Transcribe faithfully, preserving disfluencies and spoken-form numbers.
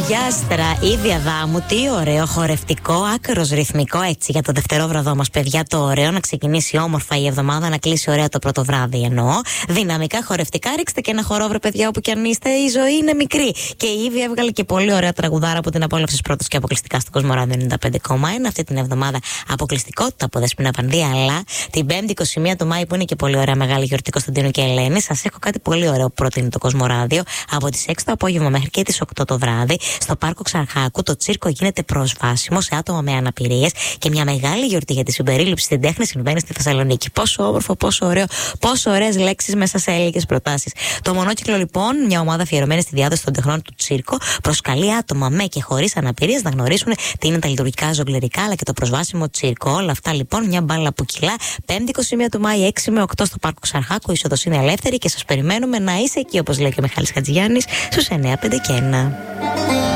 Γεια Άστρα, Ήδη Αδάμου, τι ωραίο χορευτικό, άκρος ρυθμικό έτσι για το δευτερόβραδό μας, παιδιά. Το ωραίο να ξεκινήσει όμορφα η εβδομάδα, να κλείσει ωραία το πρώτο βράδυ εννοώ. Δυναμικά χορευτικά, ρίξτε και ένα χορόβρε, παιδιά, όπου κι αν είστε. Η ζωή είναι μικρή. Και η Ήβη έβγαλε και πολύ ωραία τραγουδάρα που την απόλαυσες πρώτος και αποκλειστικά στο Κοσμοράδιο ενενήντα πέντε κόμμα ένα. Αυτή την εβδομάδα αποκλειστικότητα από Δέσποινα Πανδία, αλλά την Πέμπτη είκοσι μία του Μάη που είναι και πολύ ωραία μεγάλη γιορτή Κωνσταντίνου και Ελένη. Σας έχω κάτι πολύ ωραίο που προτείνει το Κοσμοράδιο από τις έξι το απόγευμα μέχρι και τις οκτώ το βράδυ. Στο Πάρκο Ξαρχάκου το τσίρκο γίνεται προσβάσιμο σε άτομα με αναπηρίες και μια μεγάλη γιορτή για τη συμπερίληψη στην τέχνη συμβαίνει στη Θεσσαλονίκη. Πόσο όμορφο, πόσο ωραίο, πόσο ωραίες λέξεις μέσα σε λίγες προτάσεις. Το Μονόκυκλο, λοιπόν, μια ομάδα αφιερωμένη στη διάδοση των τεχνών του τσίρκο, προσκαλεί άτομα με και χωρίς αναπηρίες να γνωρίσουν τι είναι τα λειτουργικά ζογκλερικά αλλά και το προσβάσιμο τσίρκο. Όλα αυτά, λοιπόν, μια μπάλα που κυλά. Πέμπτη είκοσι μία του Μάη, έξι με οκτώ στο Πάρκο Ξαρχάκου. Η είσοδος είναι ελεύθερη και σας περιμένουμε να είσαι εκεί, όπως λέει και ο Μιχάλης Χατζηγιάννης, στους εννιά, πέντε και ένα.